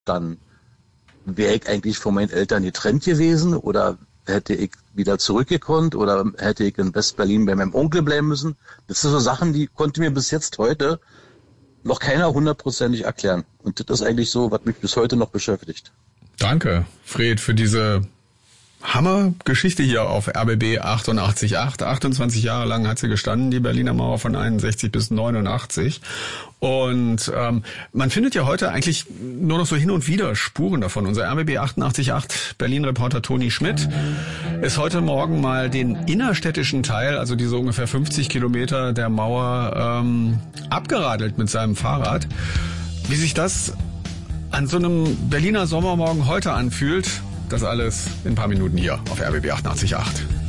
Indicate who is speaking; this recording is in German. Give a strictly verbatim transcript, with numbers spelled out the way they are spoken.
Speaker 1: dann wäre ich eigentlich von meinen Eltern getrennt gewesen oder hätte ich wieder zurückgekonnt oder hätte ich in West-Berlin bei meinem Onkel bleiben müssen. Das sind so Sachen, die konnte mir bis jetzt heute noch keiner hundertprozentig erklären. Und das ist eigentlich so, was mich bis heute noch beschäftigt.
Speaker 2: Danke, Fred, für diese Hammergeschichte hier auf R B B achtundachtzig Komma acht. achtundzwanzig Jahre lang hat sie gestanden, die Berliner Mauer von einundsechzig bis neunundachtzig. Und ähm, man findet ja heute eigentlich nur noch so hin und wieder Spuren davon. Unser R B B achtundachtzig Komma acht Berlin-Reporter Toni Schmidt ist heute Morgen mal den innerstädtischen Teil, also diese ungefähr fünfzig Kilometer der Mauer, ähm, abgeradelt mit seinem Fahrrad. Wie sich das an so einem Berliner Sommermorgen heute anfühlt, das alles in ein paar Minuten hier auf R B B achtundachtzig Komma acht.